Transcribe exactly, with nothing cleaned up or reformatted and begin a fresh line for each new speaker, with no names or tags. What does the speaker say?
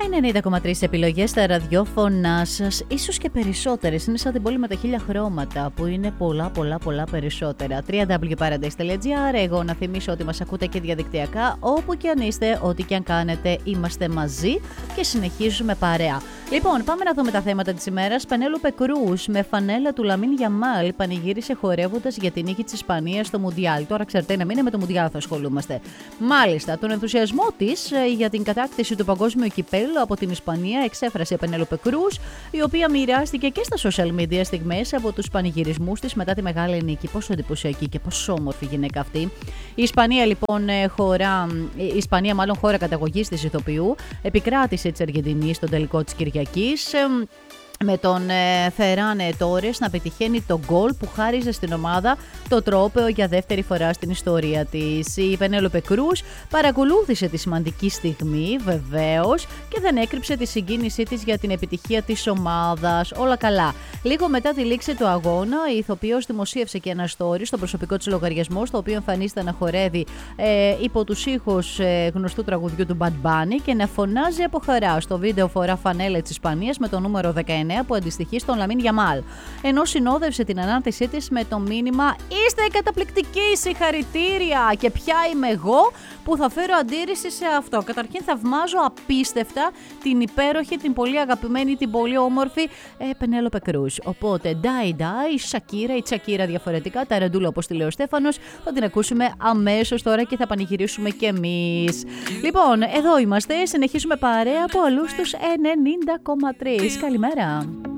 ενενήντα κόμμα τρία επιλογές στα ραδιόφωνά σας, ίσως και περισσότερες. Είναι σαν την πόλη με τα χίλια χρώματα, που είναι πολλά πολλά πολλά περισσότερα. double-u double-u double-u τελεία paradise τελεία gr. Εγώ να θυμίσω ότι μας ακούτε και διαδικτυακά, όπου και αν είστε, ό,τι και αν κάνετε, είμαστε μαζί και συνεχίζουμε παρέα. Λοιπόν, πάμε να δούμε τα θέματα της ημέρας. Πενέλοπε Κρούς με φανέλα του Λαμίν Γιαμάλ πανηγύρισε χορεύοντας για την νίκη της Ισπανίας στο Μουντιάλ. Τώρα ξέρετε, ένα μήνα με το Μουντιάλ θα ασχολούμαστε. Μάλιστα, τον ενθουσιασμό της για την κατάκτηση του παγκόσμιου κυπέλου από την Ισπανία εξέφρασε η Πενέλοπε Κρούς, η οποία μοιράστηκε και στα social media στιγμές από τους πανηγυρισμούς της μετά τη μεγάλη νίκη. Πόσο εντυπωσιακή και πόσο όμορφη γυναίκα αυτή. Η Ισπανία, λοιπόν, χώρα, η Ισπανία, μάλλον χώρα καταγωγής της ηθοποιού, επικράτησε της Αργεντινής στον τελικό της Κυριακής, με τον ε, Φεράνε Τόρες να πετυχαίνει τον γκολ που χάριζε στην ομάδα το τρόπαιο για δεύτερη φορά στην ιστορία της. Η Πενέλοπε Κρούς παρακολούθησε τη σημαντική στιγμή, βεβαίως, και δεν έκρυψε τη συγκίνησή της για την επιτυχία της ομάδας. Όλα καλά. Λίγο μετά τη λήξη του αγώνα, η ηθοποιός δημοσίευσε και ένα story στο προσωπικό της λογαριασμό, στο οποίο εμφανίζεται να χορεύει ε, υπό τους ήχους ε, γνωστού τραγουδιού του Bad Bunny και να φωνάζει από χαρά. Στο βίντεο φορά φανέλα της Ισπανίας με το νούμερο δεκαεννέα που αντιστοιχεί στον Λαμίν Γιαμάλ, ενώ συνόδευσε την ανάρτησή της με το μήνυμα «Είστε καταπληκτικοί, συγχαρητήρια! Και ποια είμαι εγώ που θα φέρω αντίρρηση σε αυτό?» Καταρχήν θαυμάζω απίστευτα την υπέροχη, την πολύ αγαπημένη, την πολύ όμορφη ε, Πενέλοπε Κρούς. Οπότε, ντάι ντάι, Σακύρα, η Τσακύρα διαφορετικά, ταραντούλα όπως τη λέει ο Στέφανος, θα την ακούσουμε αμέσως τώρα και θα πανηγυρίσουμε κι εμείς. Λοιπόν, εδώ είμαστε, συνεχίζουμε παρέα από αλλού στους ενενήντα κόμμα τρία. Καλημέρα.